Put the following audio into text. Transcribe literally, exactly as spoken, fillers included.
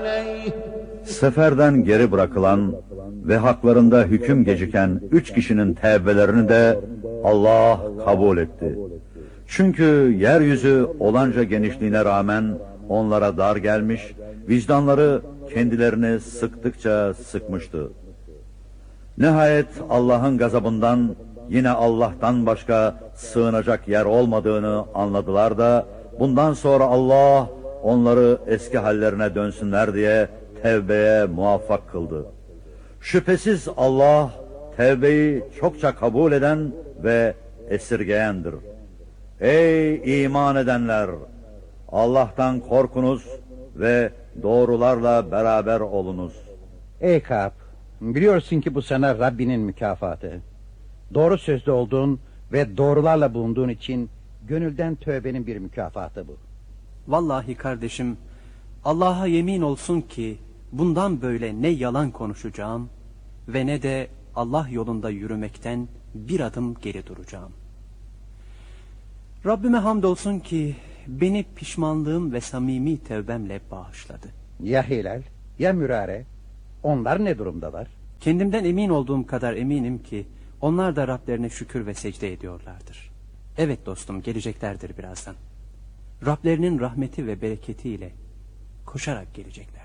Seferden geri bırakılan ve haklarında hüküm geciken üç kişinin tevbelerini de Allah kabul etti. Çünkü yeryüzü olanca genişliğine rağmen onlara dar gelmiş, vicdanları kendilerini sıktıkça sıkmıştı. Nihayet Allah'ın gazabından, yine Allah'tan başka sığınacak yer olmadığını anladılar da, bundan sonra Allah onları eski hallerine dönsünler diye tevbeye muvaffak kıldı. Şüphesiz Allah tevbeyi çokça kabul eden ve esirgeyendir. Ey iman edenler! Allah'tan korkunuz ve doğrularla beraber olunuz. Ey Kâb! Biliyorsun ki bu sana Rabbinin mükafatı. Doğru sözlü olduğun ve doğrularla bulunduğun için gönülden tövbenin bir mükafatı bu. Vallahi kardeşim, Allah'a yemin olsun ki bundan böyle ne yalan konuşacağım ve ne de Allah yolunda yürümekten bir adım geri duracağım. Rabbime hamdolsun ki beni pişmanlığım ve samimi tevbemle bağışladı. Ya Hilal, ya Mürare, onlar ne durumdalar? Kendimden emin olduğum kadar eminim ki onlar da Rablerine şükür ve secde ediyorlardır. Evet dostum, geleceklerdir birazdan. Rablerinin rahmeti ve bereketiyle koşarak gelecekler.